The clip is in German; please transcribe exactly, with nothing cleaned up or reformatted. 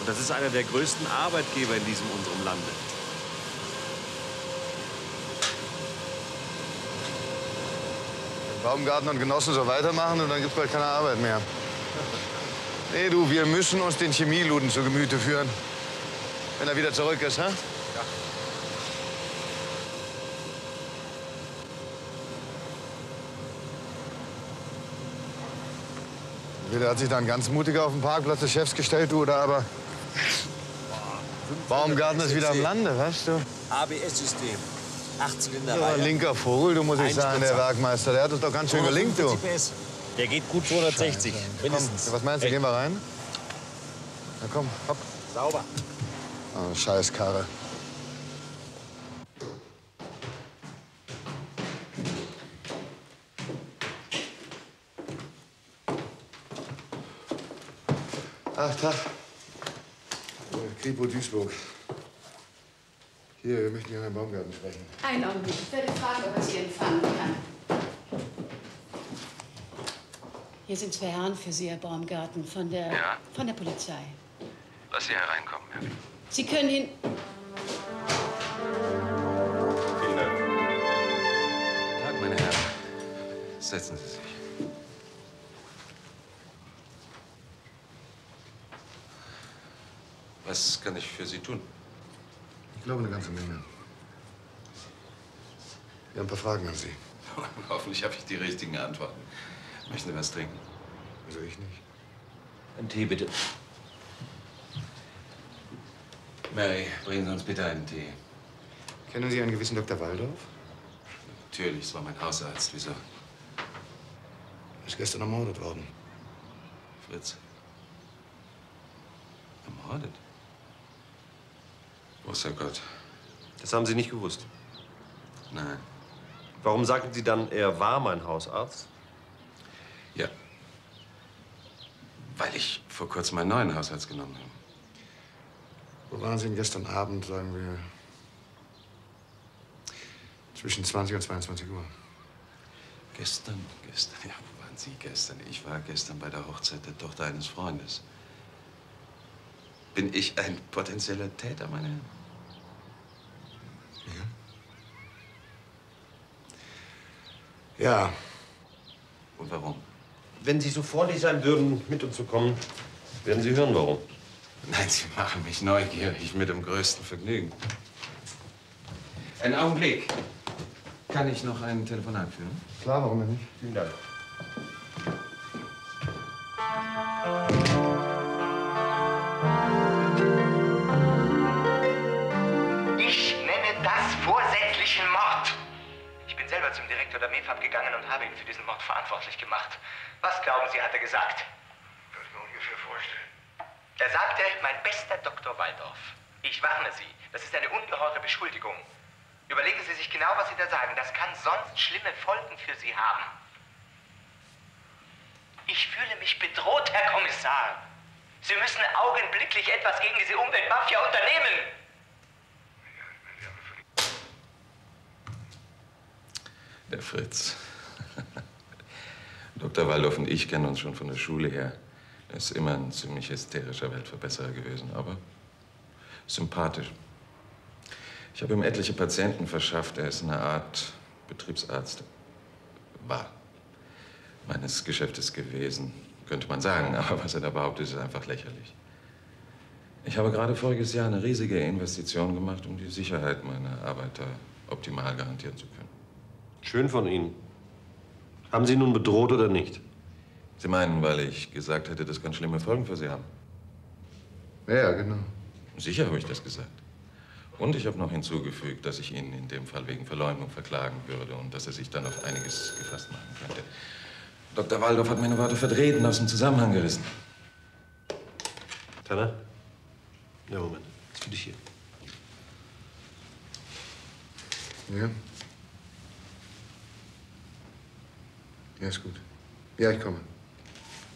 Und das ist einer der größten Arbeitgeber in diesem unserem Lande. Wenn Baumgarten und Genossen so weitermachen, und dann gibt's bald keine Arbeit mehr. Nee, du, wir müssen uns den Chemieluden zu Gemüte führen. Wenn er wieder zurück ist, hä? Ja. Entweder hat sich dann ganz mutig auf den Parkplatz des Chefs gestellt, du, oder aber Baumgarten ist wieder am Lande, weißt du? A B S-System. Acht Zylinder. Ja, ein linker Vogel, du muss ich sagen, der Werkmeister. Der hat uns doch ganz schön gelingt, du. Der geht gut zweihundertsechzig. Mindestens. Komm, was meinst du, gehen wir rein? Na komm, hopp. Sauber. Oh, scheiß Karre. Ach, Tag. Kripo Duisburg. Hier, wir möchten gerne Herrn Baumgarten sprechen. Einen Augenblick. Ich werde fragen, ob er Sie empfangen kann. Hier sind zwei Herren für Sie, Herr Baumgarten, von der, Ja? von der Polizei. Lass Sie hereinkommen, Herr. Sie können ihn... Vielen Dank. Guten Tag, meine Herren. Setzen Sie sich. Was kann ich für Sie tun? Ich glaube, eine ganze Menge. Wir haben ein paar Fragen an Sie. Hoffentlich habe ich die richtigen Antworten. Möchten Sie was trinken? Also ich nicht. Einen Tee, bitte. Mary, bringen Sie uns bitte einen Tee. Kennen Sie einen gewissen Doktor Waldorf? Natürlich, es war mein Hausarzt. Wieso? Er ist gestern ermordet worden. Fritz. Ermordet? Großer Gott. Das haben Sie nicht gewusst. Nein. Warum sagten Sie dann, er war mein Hausarzt? Ja. Weil ich vor kurzem einen neuen Hausarzt genommen habe. Wo waren Sie denn gestern Abend, sagen wir, zwischen zwanzig und zweiundzwanzig Uhr? Gestern, gestern, ja, wo waren Sie gestern? Ich war gestern bei der Hochzeit der Tochter eines Freundes. Bin ich ein potenzieller Täter, meine Herren? Ja. Ja. Und warum? Wenn Sie so freundlich sein würden, mit uns zu kommen, werden Sie hören, warum. Nein, Sie machen mich neugierig, mit dem größten Vergnügen. Einen Augenblick. Kann ich noch ein Telefonat führen? Klar, warum denn nicht? Vielen Dank. Ich nenne das vorsätzlichen Mord. Ich bin selber zum Direktor der MEFAB gegangen und habe ihn für diesen Mord verantwortlich gemacht. Was glauben Sie, hat er gesagt? Kann ich mir ungefähr vorstellen. Er sagte, mein bester Doktor Waldorf. Ich warne Sie, das ist eine ungeheure Beschuldigung. Überlegen Sie sich genau, was Sie da sagen. Das kann sonst schlimme Folgen für Sie haben. Ich fühle mich bedroht, Herr Kommissar. Sie müssen augenblicklich etwas gegen diese Umweltmafia unternehmen. Der Fritz. Doktor Waldorf und ich kennen uns schon von der Schule her. Er ist immer ein ziemlich hysterischer Weltverbesserer gewesen, aber sympathisch. Ich habe ihm etliche Patienten verschafft. Er ist eine Art Betriebsarzt. War meines Geschäftes gewesen, könnte man sagen. Aber was er da behauptet, ist einfach lächerlich. Ich habe gerade voriges Jahr eine riesige Investition gemacht, um die Sicherheit meiner Arbeiter optimal garantieren zu können. Schön von Ihnen. Haben Sie ihn nun bedroht oder nicht? Sie meinen, weil ich gesagt hätte, das kann schlimme Folgen für Sie haben? Ja, ja, genau. Sicher habe ich das gesagt. Und ich habe noch hinzugefügt, dass ich ihn in dem Fall wegen Verleumdung verklagen würde und dass er sich dann auf einiges gefasst machen könnte. Doktor Waldorf hat meine Worte verdreht und aus dem Zusammenhang gerissen. Tanner? Ja, Moment. Das ist für dich hier. Ja? Ja, ist gut. Ja, ich komme.